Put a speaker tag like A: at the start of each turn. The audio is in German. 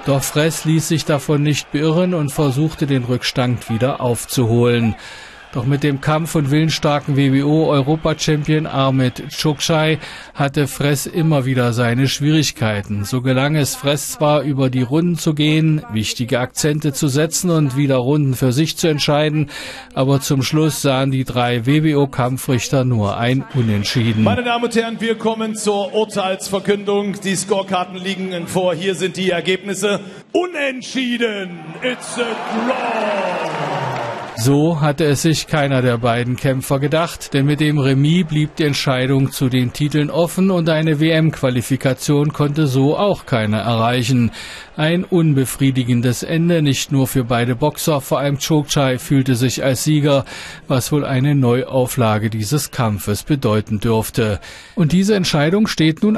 A: Doch Freß ließ sich davon nicht beirren und versuchte, den Rückstand wieder aufzuholen. Doch mit dem Kampf und willensstarken WBO-Europa-Champion Ahmet Çokçay hatte Freß immer wieder seine Schwierigkeiten. So gelang es Freß zwar, über die Runden zu gehen, wichtige Akzente zu setzen und wieder Runden für sich zu entscheiden, aber zum Schluss sahen die 3 WBO-Kampfrichter nur ein Unentschieden.
B: Meine Damen und Herren, wir kommen zur Urteilsverkündung. Die Scorekarten liegen vor. Hier sind die Ergebnisse. Unentschieden. It's a draw.
A: So hatte es sich keiner der beiden Kämpfer gedacht, denn mit dem Remis blieb die Entscheidung zu den Titeln offen und eine WM-Qualifikation konnte so auch keiner erreichen. Ein unbefriedigendes Ende, nicht nur für beide Boxer, vor allem Çokçay fühlte sich als Sieger, was wohl eine Neuauflage dieses Kampfes bedeuten dürfte. Und diese Entscheidung steht nun